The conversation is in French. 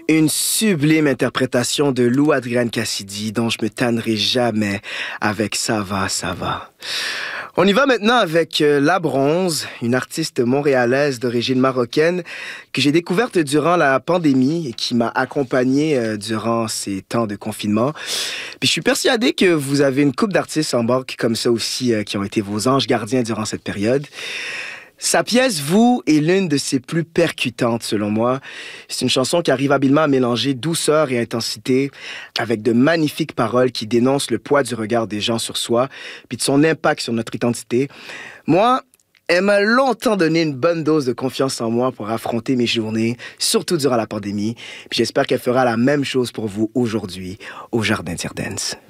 Une sublime interprétation de Lou Adrian Cassidy dont je me tannerai jamais avec Ça va, ça va. On y va maintenant avec La Bronze, une artiste montréalaise d'origine marocaine que j'ai découverte durant la pandémie et qui m'a accompagnée durant ces temps de confinement. Puis je suis persuadé que vous avez une couple d'artistes en banque comme ça aussi qui ont été vos anges gardiens durant cette période. Sa pièce, Vous, est l'une de ses plus percutantes, selon moi. C'est une chanson qui arrive habilement à mélanger douceur et intensité avec de magnifiques paroles qui dénoncent le poids du regard des gens sur soi puis de son impact sur notre identité. Moi, elle m'a longtemps donné une bonne dose de confiance en moi pour affronter mes journées, surtout durant la pandémie. Puis j'espère qu'elle fera la même chose pour vous aujourd'hui au Jardin d'Irdennes.